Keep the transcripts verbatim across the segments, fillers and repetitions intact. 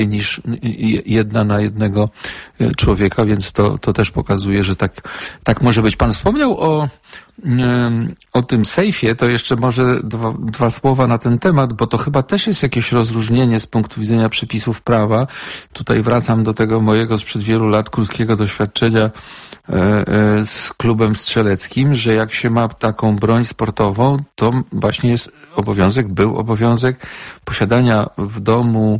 niż jedna na jednego człowieka, więc to, to też pokazuje, że tak, tak może być. Pan wspomniał o, o tym sejfie, to jeszcze może dwa, dwa słowa na ten temat, bo to chyba też jest jakieś rozróżnienie z punktu widzenia przepisów prawa. Tutaj wracam do tego mojego sprzed wielu lat krótkiego doświadczenia z klubem strzeleckim, że jak się ma taką broń sportową, to właśnie jest obowiązek, był obowiązek posiadania w domu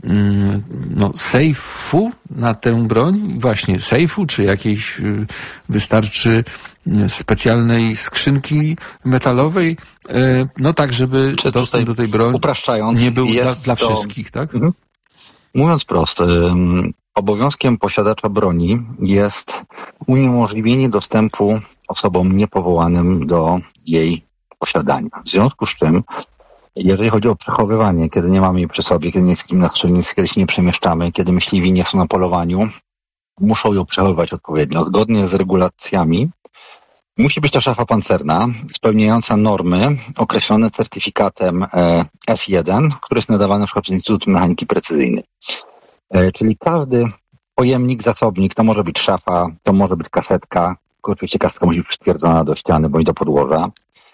no, sejfu na tę broń, właśnie sejfu, czy jakiejś wystarczy specjalnej skrzynki metalowej, no tak, żeby czy dostęp do tej broni nie był dla, dla to... wszystkich, tak? Mhm. Mówiąc prosto, obowiązkiem posiadacza broni jest uniemożliwienie dostępu osobom niepowołanym do jej posiadania. W związku z czym, jeżeli chodzi o przechowywanie, kiedy nie mamy jej przy sobie, kiedy nie jest kim na strzelnicy, kiedy się nie przemieszczamy, kiedy myśliwi nie są na polowaniu, muszą ją przechowywać odpowiednio. Zgodnie z regulacjami musi być to szafa pancerna, spełniająca normy określone certyfikatem S jeden, który jest nadawany na przykład przez Instytut Mechaniki Precyzyjnej. Czyli każdy pojemnik, zasobnik, to może być szafa, to może być kasetka, oczywiście kasetka musi być przytwierdzona do ściany bądź do podłoża,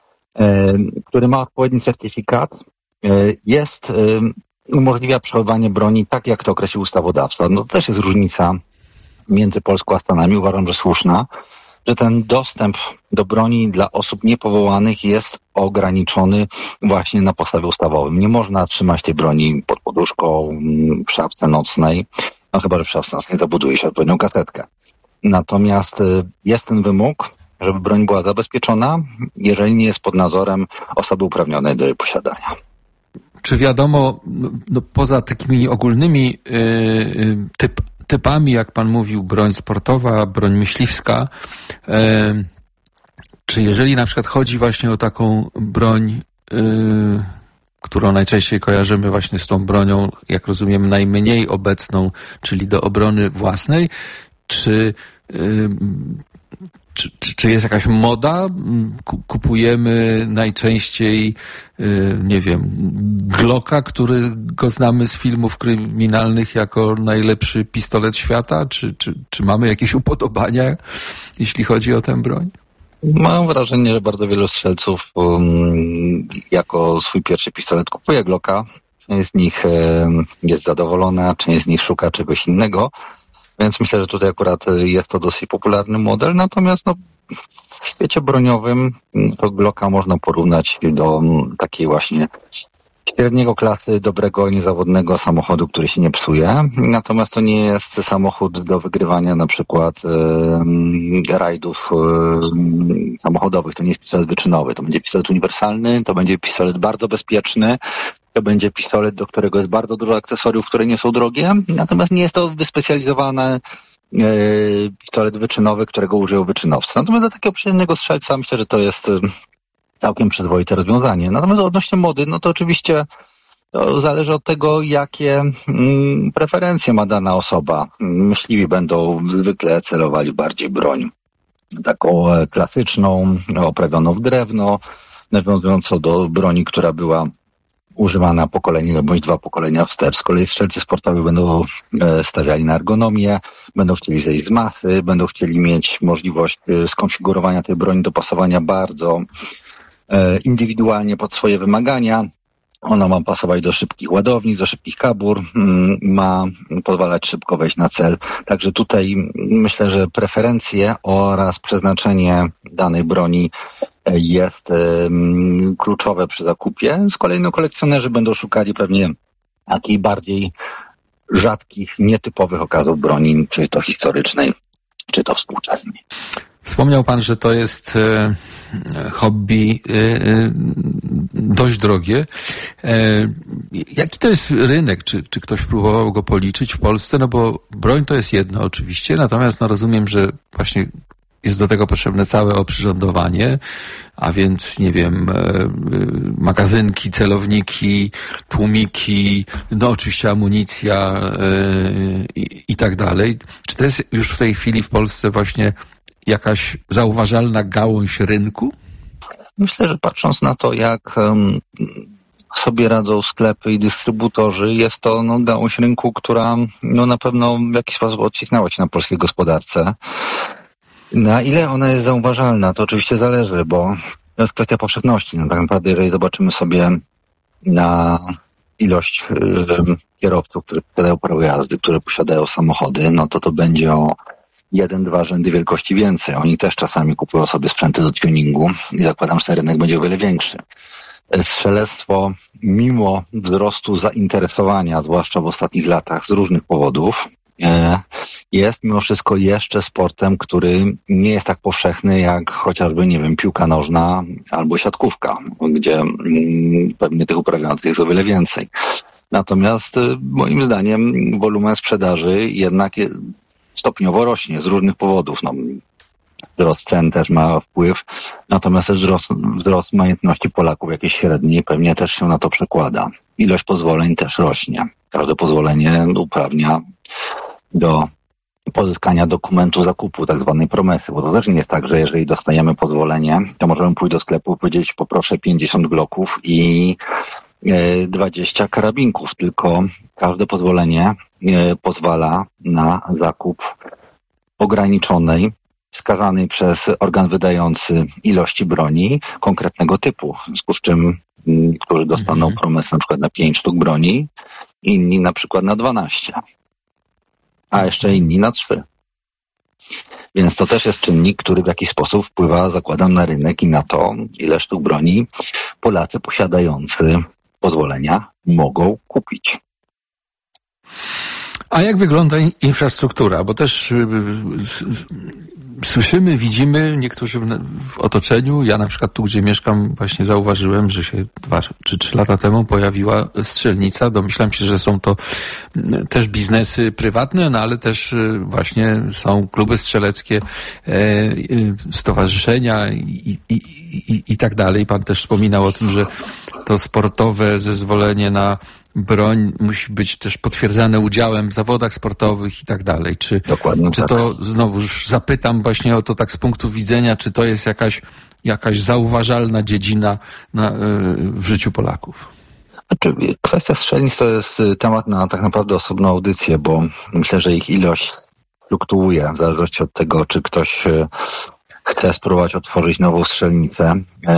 który ma odpowiedni certyfikat, jest, umożliwia przechowywanie broni tak, jak to określił ustawodawca. No to też jest różnica między Polską a Stanami, uważam, że słuszna, że ten dostęp do broni dla osób niepowołanych jest ograniczony właśnie na podstawie ustawowym. Nie można trzymać tej broni pod poduszką, w szafce nocnej, no chyba, że w szafce nocnej zabuduje się odpowiednią kasetkę. Natomiast jest ten wymóg, żeby broń była zabezpieczona, jeżeli nie jest pod nadzorem osoby uprawnionej do jej posiadania. Czy wiadomo, no, poza takimi ogólnymi yy, typ, typami, jak pan mówił, broń sportowa, broń myśliwska, yy, czy jeżeli na przykład chodzi właśnie o taką broń, yy, którą najczęściej kojarzymy właśnie z tą bronią, jak rozumiem, najmniej obecną, czyli do obrony własnej, czy yy, Czy, czy, czy jest jakaś moda? Kupujemy najczęściej, nie wiem, Glocka, którego znamy z filmów kryminalnych jako najlepszy pistolet świata? Czy, czy, czy mamy jakieś upodobania, jeśli chodzi o tę broń? Mam wrażenie, że bardzo wielu strzelców um, jako swój pierwszy pistolet kupuje Glocka. Część z nich um, jest zadowolona, część z nich szuka czegoś innego. Więc myślę, że tutaj akurat jest to dosyć popularny model, natomiast no, w świecie broniowym to Glocka można porównać do takiej właśnie średniego klasy, dobrego, niezawodnego samochodu, który się nie psuje. Natomiast to nie jest samochód do wygrywania na przykład e, rajdów e, samochodowych. To nie jest pistolet wyczynowy. To będzie pistolet uniwersalny, to będzie pistolet bardzo bezpieczny. To będzie pistolet, do którego jest bardzo dużo akcesoriów, które nie są drogie, natomiast nie jest to wyspecjalizowany e, pistolet wyczynowy, którego użyją wyczynowcy. Natomiast dla takiego przeciętnego strzelca myślę, że to jest całkiem przyzwoite rozwiązanie. Natomiast odnośnie mody, no to oczywiście to zależy od tego, jakie mm, preferencje ma dana osoba. Myśliwi będą zwykle celowali bardziej broń taką klasyczną, oprawioną w drewno, nawiązującą do broni, która była używana pokolenie bądź dwa pokolenia wstecz. Z kolei strzelcy sportowi będą stawiali na ergonomię, będą chcieli zejść z masy, będą chcieli mieć możliwość skonfigurowania tej broni, dopasowania bardzo indywidualnie pod swoje wymagania. Ona ma pasować do szybkich ładownic, do szybkich kabur, ma pozwalać szybko wejść na cel. Także tutaj myślę, że preferencje oraz przeznaczenie danej broni jest um, kluczowe przy zakupie. Z kolei no, kolekcjonerzy będą szukali pewnie takich bardziej rzadkich, nietypowych okazów broni, czy to historycznej, czy to współczesnej. Wspomniał pan, że to jest e, hobby e, e, dość drogie. E, jaki to jest rynek? Czy, czy ktoś próbował go policzyć w Polsce? No bo broń to jest jedno oczywiście, natomiast no, rozumiem, że właśnie jest do tego potrzebne całe oprzyrządowanie, a więc, nie wiem, magazynki, celowniki, tłumiki, no oczywiście amunicja i, i tak dalej. Czy to jest już w tej chwili w Polsce właśnie jakaś zauważalna gałąź rynku? Myślę, że patrząc na to, jak um, sobie radzą sklepy i dystrybutorzy. Jest to no, gałąź rynku, która no, na pewno w jakiś sposób odcisnęła się na polskiej gospodarce. Na ile ona jest zauważalna, to oczywiście zależy, bo to jest kwestia powszechności. No, tak naprawdę, jeżeli zobaczymy sobie na ilość y, kierowców, którzy posiadają prawo jazdy, które posiadają samochody, no to to będzie o jeden, dwa rzędy wielkości więcej. Oni też czasami kupują sobie sprzęty do tuningu i zakładam, że ten rynek będzie o wiele większy. Strzelectwo, mimo wzrostu zainteresowania, zwłaszcza w ostatnich latach z różnych powodów, jest mimo wszystko jeszcze sportem, który nie jest tak powszechny jak chociażby, nie wiem, piłka nożna albo siatkówka, gdzie pewnie tych uprawiających jest o wiele więcej. Natomiast moim zdaniem wolumen sprzedaży jednak stopniowo rośnie z różnych powodów. No, wzrost cen też ma wpływ, natomiast też wzrost, wzrost majątności Polaków jakiejś średniej pewnie też się na to przekłada. Ilość pozwoleń też rośnie. Każde pozwolenie uprawnia do pozyskania dokumentu zakupu, tak zwanej promesy, bo to też nie jest tak, że jeżeli dostajemy pozwolenie, to możemy pójść do sklepu i powiedzieć, poproszę pięćdziesiąt gloków i dwadzieścia karabinków, tylko każde pozwolenie pozwala na zakup ograniczonej, wskazanej przez organ wydający ilości broni konkretnego typu, w związku z czym niektórzy dostaną mhm. promesę na przykład na pięć sztuk broni, inni na przykład na dwanaście, a jeszcze inni na trzy. Więc to też jest czynnik, który w jakiś sposób wpływa, zakładam, na rynek i na to, ile sztuk broni Polacy posiadający pozwolenia mogą kupić. A jak wygląda infrastruktura? Bo też słyszymy, widzimy, niektórzy w otoczeniu, ja na przykład tu, gdzie mieszkam, właśnie zauważyłem, że się dwa czy trzy lata temu pojawiła strzelnica. Domyślam się, że są to też biznesy prywatne, no ale też właśnie są kluby strzeleckie, stowarzyszenia i, i, i, i tak dalej. Pan też wspominał o tym, że to sportowe zezwolenie na broń musi być też potwierdzane udziałem w zawodach sportowych i tak dalej. Czy, Dokładnie czy tak. to, znowu zapytam właśnie o to tak z punktu widzenia, czy to jest jakaś, jakaś zauważalna dziedzina na, w życiu Polaków? Znaczy, kwestia strzelnic to jest temat na tak naprawdę osobną audycję, bo myślę, że ich ilość fluktuuje w zależności od tego, czy ktoś chce spróbować otworzyć nową strzelnicę,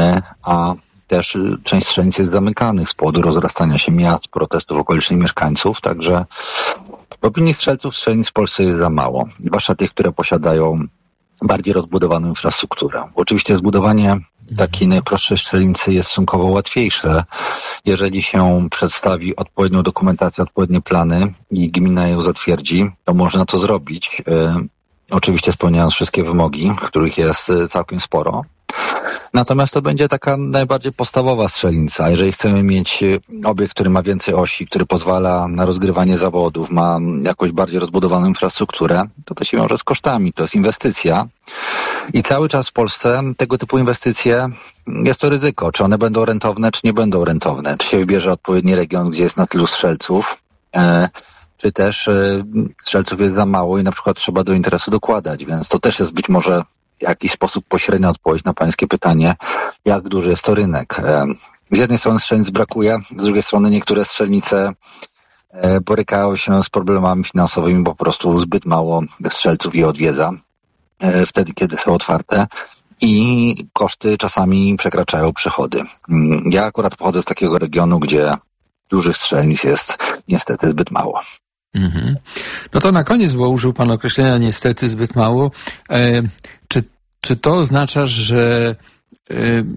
a też część strzelnic jest zamykanych z powodu rozrastania się miast, protestów okolicznych mieszkańców, także w opinii strzelców strzelnic w Polsce jest za mało, zwłaszcza tych, które posiadają bardziej rozbudowaną infrastrukturę. Oczywiście zbudowanie takiej najprostszej strzelnicy jest stosunkowo łatwiejsze, jeżeli się przedstawi odpowiednią dokumentację, odpowiednie plany i gmina ją zatwierdzi, to można to zrobić. Oczywiście spełniając wszystkie wymogi, których jest całkiem sporo. Natomiast to będzie taka najbardziej podstawowa strzelnica. Jeżeli chcemy mieć obiekt, który ma więcej osi, który pozwala na rozgrywanie zawodów, ma jakąś bardziej rozbudowaną infrastrukturę, to to się wiąże z kosztami. To jest inwestycja. I cały czas w Polsce tego typu inwestycje jest to ryzyko. Czy one będą rentowne, czy nie będą rentowne. Czy się wybierze odpowiedni region, gdzie jest na tylu strzelców, e, czy też e, strzelców jest za mało i na przykład trzeba do interesu dokładać. Więc to też jest być może w jakiś sposób pośrednia odpowiedź na pańskie pytanie, jak duży jest to rynek. Z jednej strony strzelnic brakuje, z drugiej strony niektóre strzelnice borykają się z problemami finansowymi, bo po prostu zbyt mało strzelców je odwiedza wtedy, kiedy są otwarte i koszty czasami przekraczają przychody. Ja akurat pochodzę z takiego regionu, gdzie dużych strzelnic jest niestety zbyt mało. Mhm. No to na koniec, bo użył pan określenia niestety zbyt mało. E, czy, czy to oznacza, że e,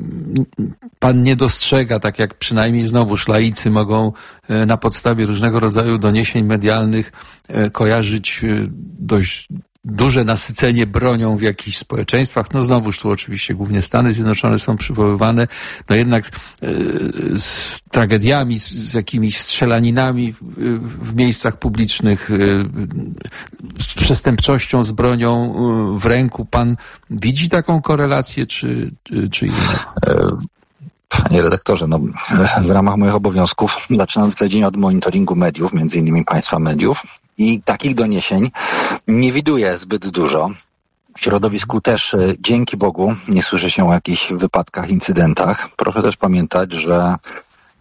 pan nie dostrzega, tak jak przynajmniej znowu laicy mogą e, na podstawie różnego rodzaju doniesień medialnych e, kojarzyć e, dość duże nasycenie bronią w jakichś społeczeństwach, no znowuż tu oczywiście głównie Stany Zjednoczone są przywoływane, no jednak z, z tragediami, z, z jakimiś strzelaninami w, w miejscach publicznych, z przestępczością, z bronią w ręku. Pan widzi taką korelację, czy, czy inną? Panie redaktorze, no, w ramach moich obowiązków zaczynam śledzenie od monitoringu mediów, między innymi państwa mediów, i takich doniesień nie widuję zbyt dużo. W środowisku też, dzięki Bogu, nie słyszy się o jakichś wypadkach, incydentach. Proszę też pamiętać, że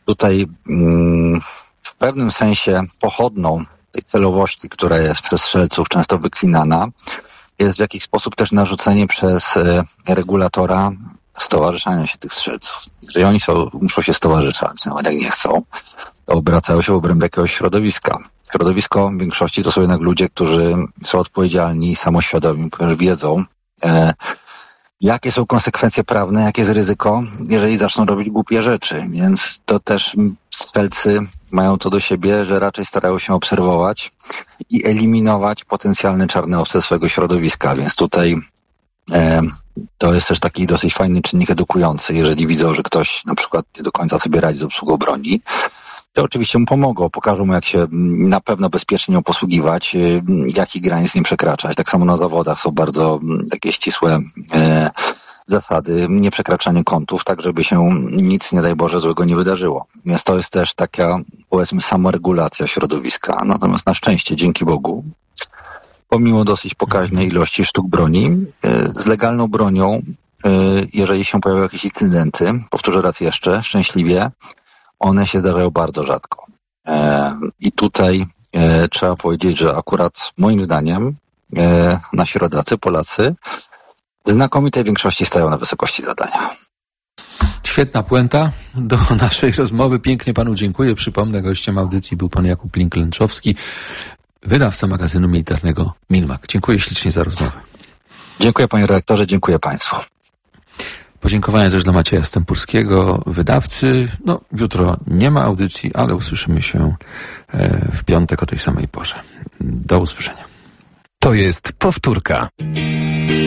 Tutaj mm, w pewnym sensie pochodną tej celowości, która jest przez strzelców często wyklinana, jest w jakiś sposób też narzucenie przez e, regulatora stowarzyszania się tych strzelców. Jeżeli oni są, muszą się stowarzyszać, nawet jak nie chcą, to obracają się w obrębie jakiegoś środowiska. Środowisko w większości to są jednak ludzie, którzy są odpowiedzialni, samoświadomi, ponieważ wiedzą, e, jakie są konsekwencje prawne, jakie jest ryzyko, jeżeli zaczną robić głupie rzeczy. Więc to też strzelcy mają to do siebie, że raczej starają się obserwować i eliminować potencjalne czarne owce swojego środowiska. Więc tutaj e, to jest też taki dosyć fajny czynnik edukujący. Jeżeli widzą, że ktoś na przykład nie do końca sobie radzi z obsługą broni, to oczywiście mu pomogą, pokażą mu, jak się na pewno bezpiecznie nią posługiwać, jakich granic nie przekraczać. Tak samo na zawodach są bardzo takie ścisłe e, zasady, nieprzekraczanie kątów, tak żeby się nic, nie daj Boże, złego nie wydarzyło. Więc to jest też taka, powiedzmy, samoregulacja środowiska. Natomiast na szczęście, dzięki Bogu, pomimo dosyć pokaźnej ilości sztuk broni, e, z legalną bronią, e, jeżeli się pojawiają jakieś incydenty, powtórzę raz jeszcze, szczęśliwie, one się zdarzają bardzo rzadko. E, I tutaj e, trzeba powiedzieć, że akurat moim zdaniem e, nasi rodacy, Polacy, w znakomitej większości stają na wysokości zadania. Świetna puenta do naszej rozmowy. Pięknie panu dziękuję. Przypomnę, gościem audycji był pan Jakub Link-Lęczowski, wydawca magazynu militarnego Minmag. Dziękuję ślicznie za rozmowę. Dziękuję panie redaktorze, dziękuję państwu. Podziękowania też dla Macieja Stępurskiego, wydawcy. No, jutro nie ma audycji, ale usłyszymy się w piątek o tej samej porze. Do usłyszenia. To jest powtórka.